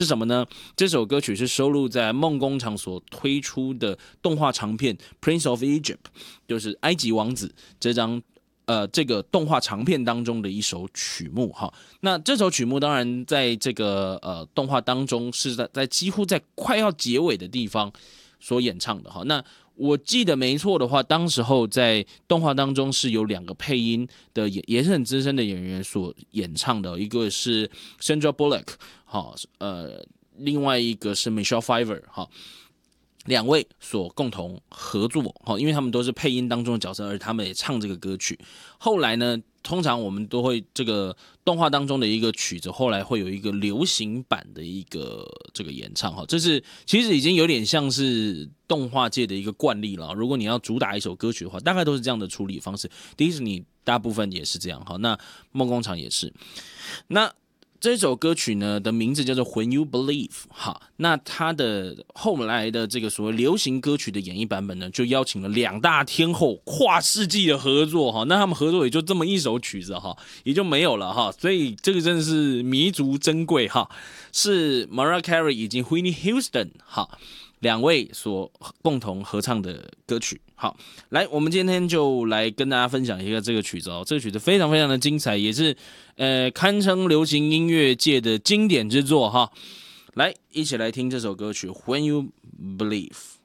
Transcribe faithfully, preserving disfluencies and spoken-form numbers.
是什么呢？这首歌曲是收录在梦工厂所推出的动画长片《Prince of Egypt》，就是埃及王子这张呃这个动画长片当中的一首曲目哈。那这首曲目当然在这个呃动画当中是在在几乎在快要结尾的地方所演唱的哈。那我记得没错的话，当时候在动画当中是有两个配音的也也是很资深的演员所演唱的，一个是 Sandra Bullock。好，呃，另外一个是 Michelle Pfeiffer， 哈，两位所共同合作，哈，因为他们都是配音当中的角色，而他们也唱这个歌曲。后来呢，通常我们都会这个动画当中的一个曲子，后来会有一个流行版的一个这个演唱，哈，这是其实已经有点像是动画界的一个惯例了。如果你要主打一首歌曲的话，大概都是这样的处理方式。迪士尼大部分也是这样，哈，那梦工厂也是，那。这首歌曲呢的名字叫做 When You Believe， 好，那它的后来的这个所谓流行歌曲的演绎版本呢，就邀请了两大天后跨世纪的合作哈，那他们合作也就这么一首曲子哈，也就没有了哈，所以这个真的是弥足珍贵哈，是 Mariah Carey 以及 Whitney Houston 哈两位所共同合唱的歌曲。好，来，我们今天就来跟大家分享一个这个曲子哦。这个曲子非常非常的精彩，也是呃堪称流行音乐界的经典之作哈。来，一起来听这首歌曲《When You Believe》。